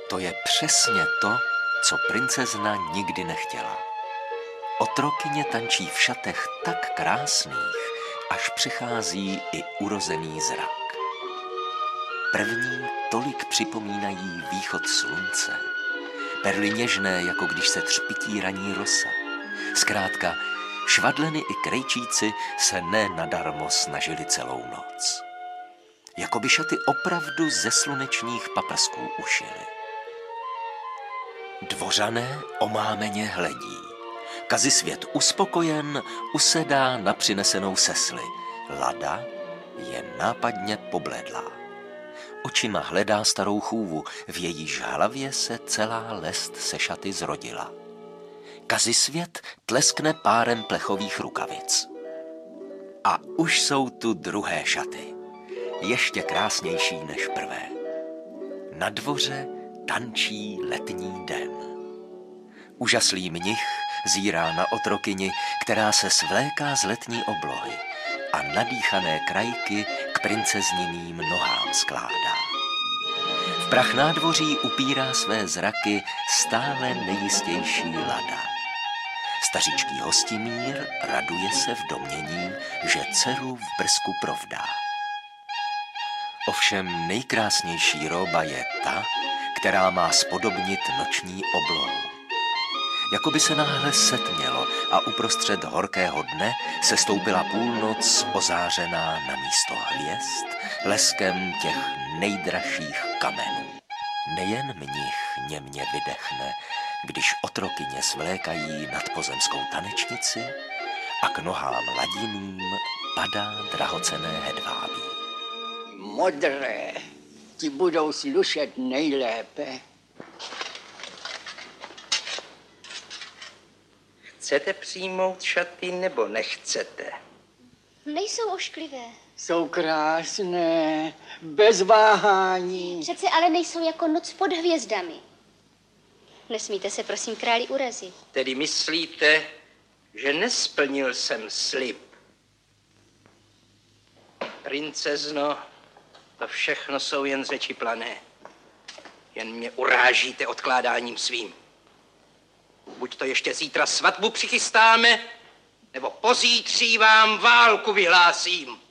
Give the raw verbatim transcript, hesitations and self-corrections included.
To je přesně to, co princezna nikdy nechtěla. Otrokyně tančí v šatech tak krásných, až přichází i urozený zrak. První tolik připomínají východ slunce, perly něžné, jako když se třpití raní rosa. Zkrátka, švadleny i krejčíci se ne nadarmo snažili celou noc. Jako by šaty opravdu ze slunečních paprsků ušily. Dvořané omámeně hledí. Kazisvět uspokojen usedá na přinesenou sesli. Lada je nápadně pobledlá. Očima hledá starou chůvu, v jejíž hlavě se celá lest se šaty zrodila. Kazisvět tleskne párem plechových rukavic. A už jsou tu druhé šaty. Ještě krásnější než prvé. Na dvoře tančí letní den. Úžaslý mnich zírá na otrokyni, která se svléká z letní oblohy a nadýchané krajky k princezniným nohám skládá. V prach nádvoří upírá své zraky stále nejistější Lada. Stařičký Hostimír raduje se v domnění, že dceru v brzku provdá. Ovšem nejkrásnější róba je ta, která má spodobnit noční oblohu. Jakoby se náhle setmělo a uprostřed horkého dne se stoupila půlnoc ozářená na místo hvězd leskem těch nejdražších kamenů. Nejen mnich němě vydechne, když otrokyně svlékají nad pozemskou tanečnici a k nohám ladiným padá drahocenné hedvábí. Modré, ti budou slušet nejlépe. Chcete přijmout šaty nebo nechcete? Nejsou ošklivé. Jsou krásné, bez váhání. Přece ale nejsou jako noc pod hvězdami. Nesmíte se prosím králi urazit. Tedy myslíte, že nesplnil jsem slib? Princezno, to všechno jsou jen řeči plané. Jen mě urážíte odkládáním svým. Buď to ještě zítra svatbu přichystáme, nebo pozítří vám válku vyhlásím.